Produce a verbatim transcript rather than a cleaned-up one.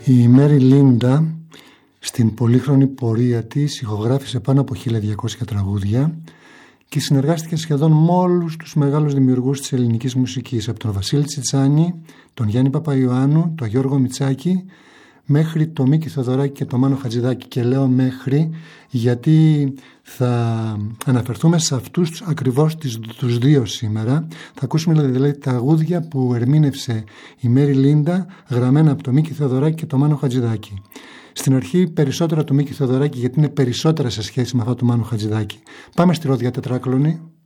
Η Μέρι Λίντα στην πολύχρονη πορεία της ηχογράφησε πάνω από χίλια διακόσια τραγούδια και συνεργάστηκε σχεδόν με όλους τους μεγάλους δημιουργούς της ελληνικής μουσικής, από τον Βασίλη Τσιτσάνη, τον Γιάννη Παπαϊωάννου, τον Γιώργο Μητσάκη, μέχρι τον Μίκη Θοδωράκη και τον Μάνο Χατζηδάκη. Και λέω μέχρι γιατί θα αναφερθούμε σε αυτούς ακριβώς τους δύο σήμερα. Θα ακούσουμε δηλαδή, δηλαδή τραγούδια που ερμήνευσε η Μέρι Λίντα, γραμμένα από τον Μίκη Θοδωράκη και τον Μάνο Χατζηδάκη. Στην αρχή περισσότερα του Μίκη Θοδωράκη, γιατί είναι περισσότερα σε σχέση με αυτά του Μάνου Χατζηδάκη. Πάμε στη Ρόδια Τετράκλωνη.